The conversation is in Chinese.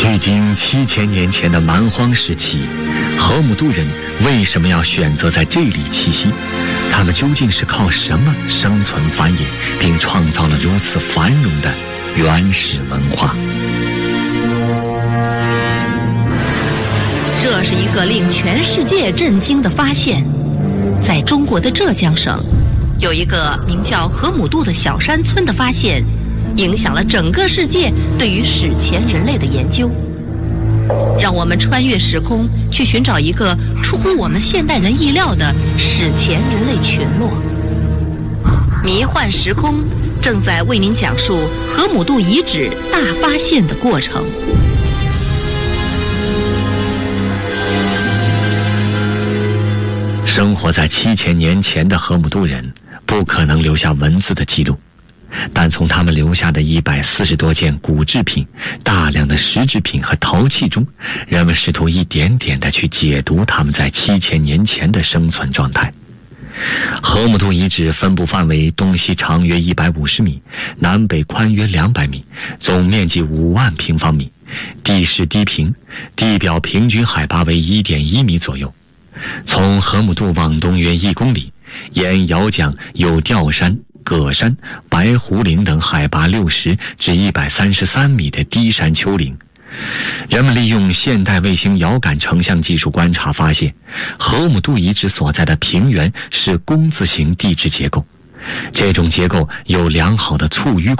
距今7000年前的蛮荒时期，河姆渡人为什么要选择在这里栖息？他们究竟是靠什么生存繁衍，并创造了如此繁荣的原始文化？ 这是一个令全世界震惊的发现。在中国的浙江省，有一个名叫河姆渡的小山村的发现，影响了整个世界对于史前人类的研究。让我们穿越时空，去寻找一个出乎我们现代人意料的史前人类群落。迷幻时空正在为您讲述河姆渡遗址大发现的过程。 生活在7000年前的河姆渡人不可能留下文字的记录，但从他们留下的140多件古制品、大量的石制品和陶器中，人们试图一点点地去解读他们在7000年前的生存状态。河姆渡遗址分布范围东西长约150米，南北宽约200米，总面积5万平方米，地势低平，地表平均海拔为1.1米左右。从河姆渡往东约1公里，沿姚江有吊山、葛山、白狐岭等海拔60至133米的低山丘陵。人们利用现代卫星遥感成像技术观察发现，河姆渡遗址所在的平原是弓字形地质结构，这种结构有良好的簇淤